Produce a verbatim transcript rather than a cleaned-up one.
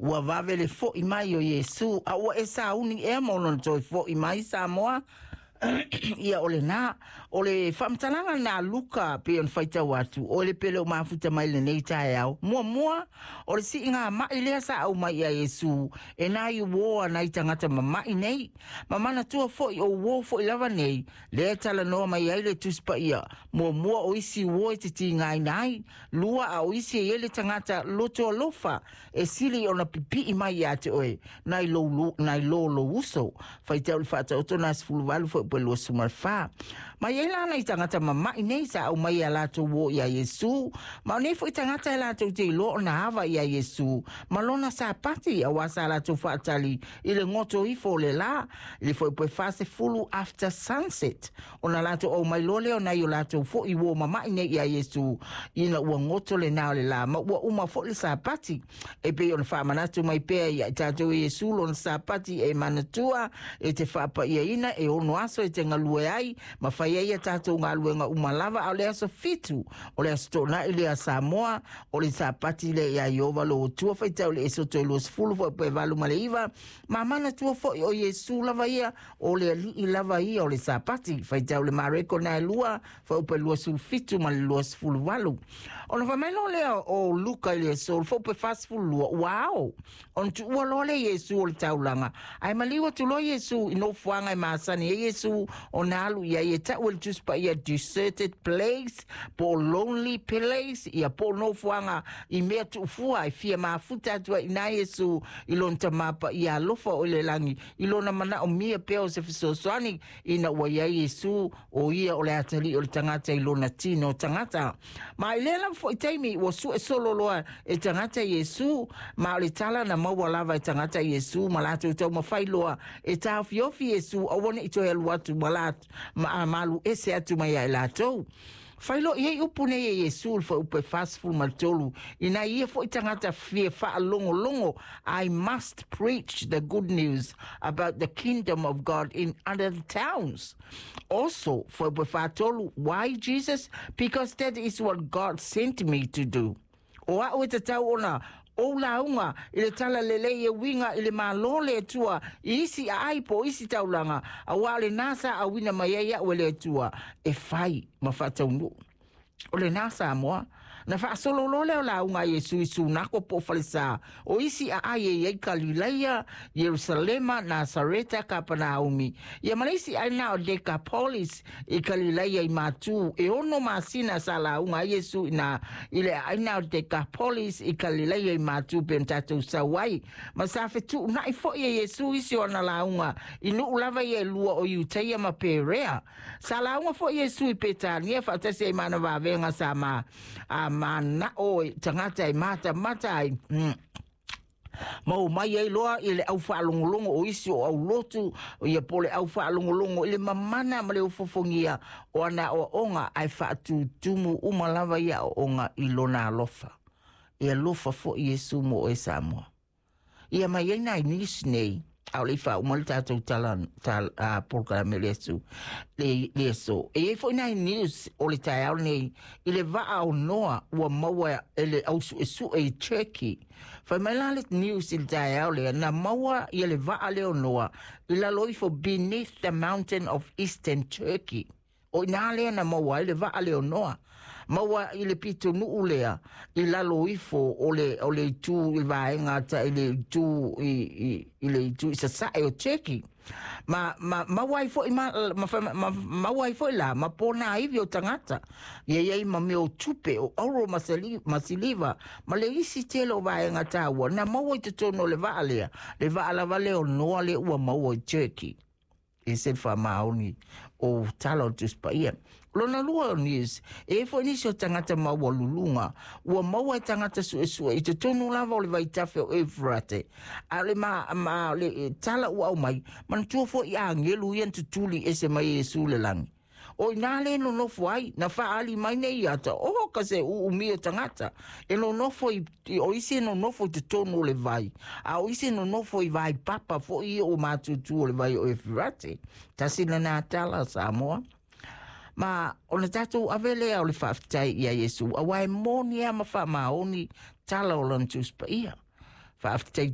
ua vavele fo i mai o Yesu a ua e sa uni e mono toi fo i mai sa moa ia ole na ole famtalanga na luka pe on faita watu ole pele o mafuta mai le nei tae au mua mua ole si inga mai lea sa au mai a Yesu e na i woa na i tangata mamai nei mamana tua fo i o wo fo i lava nei lea tala noa mai ai le tuspa ia mua mua o isi wo e te ti ngai nai lua a o isi e ele tangata loto lofa e sili ona pipi i mai a te oe na i lo na i lo lo uso faita ule fata oto na sifulu walu fo pelo sumar fa mai ela na itangata mama nei sa o mai ala to wo ya Yesu ma ne fo itangata ala to te lo na hava ya Yesu malona sa pati a wasa ala to fatali ile ngoto ifo le la ile fo pe fase fulu after sunset ona la to o mai lo le ona yo la to fo i wo mama nei ya Yesu ina wo ngoto le na le la ma wo uma fo le sa pati e pe on fa mana to mai pe ya tato Yesu lon sa pati e manatua e te fa pa ia ina e ono aso e te ngalue ai ma fai ia tatou ngalue nga umalava au lea so fitu o lea stona ili a Samoa o le sa pati le ia iova lo tua fai tau le eso toi lo sfulu fo pe valu male iva ma mana tua fo o Yesu lava ia o le li i lava ia o le sa pati fai tau le mareko na lua fo pe lua sul fitu ma le lua sfulu valu o na famelo lea o Luka ile so fo pe fast fulu lua wow on tu ua lo le Yesu o le taulanga ai maliwa tu lo Yesu ino fuanga i maasani e Yesu o nalu ia ia ta will just by a deserted place po lonely place ia po no fuanga i mea tu fua i fia mafuta tua ina Yesu ilon tamapa ia lofa o le langi ilona mana o mia peo se fisoswani ina wa ia Yesu o ia o le atali o le tangata ilona tino tangata ma ilela fo itaimi wa su e solo loa e tangata Yesu ma o le tala na maua lava e tangata Yesu ma lato tau mawhailoa e ta fiofi Yesu a wana ito e aluatu malatu ma malu ese atu mai ai latou failo ye upune ye Yesu fa upe fastful maltolu ina ye fo itangata fie fa longo longo I must preach the good news about the kingdom of God in other towns also for fatolu why Jesus because that is what God sent me to do o a o te tau ona o launga ile tala lele ye winga ile malole tua isi aipo isi taulanga awale nasa awina mayaya wele tua e fai mafata unu ole nasa moa na fa solo lole launga Yesu isu nako po falisa o isi aye ye Galilea Jerusalema Nazareta Kapernaumi ya malisi aina Decapolis e Galilea i matu e ono masina sala unga Yesu na ile aina Decapolis e Galilea i matu pentatu sawai masafe tu na ifo ye Yesu isi ona launga inu ulava ye lua o Yuteia maperea sala unga fo Yesu i petania fatase imana vavenga sama mana o tangata i mata mata ai mm. Mau mai ai loa ile au whaalongolongo o isi o au lotu o ia pole au whaalongolongo ile mamana male o fofongia o ana o onga ai whaatu tumu umalava ia o onga ilona alofa ia lofa fo Yesu mo o e Samoa ia mai ai nai nisi nei au le fa umal tatou talan tal a programa lesu le leso e foi na news o le taia nei ile va au noa o maua ele au su e Turkey fa malale news il taia le na maua ile va ale noa ila loi for beneath the mountain of eastern Turkey o inale na maua ile va ale noa maua ile pito nu ulea ila loifo ole ole tu ilvaenga ta ile tu ile tu isa sa e o Turkey ma ma ma waifo ma ma ma waifo la ma pona ivi o tangata ye ye ma me o tupe o oro masali masiliva ma le isi telo vaenga ta wa na ma wo te tono le vale le vala vale o no le u ma wo Turkey ese fa mauni o talo tuspaia lona lua news e fo ni so tangata ma wo lulunga o ma wo tangata su su e te tonu lava o le vai tafe o evrate ale ma ma le tala o mai man tu fo ia ngelu yen tutuli ese mai Yesu le lang o inale no no foi na fa ali mai nei ata o ka se u mi tangata e no no foi o isi no no foi te tonu le vai a o isi no no foi vai papa foi o matutu le vai o evrate tasina na tala Samoa ma ona tatu avele o le faftai ia Yesu a wai monia ma fa maoni tala o lantus pa ia faftai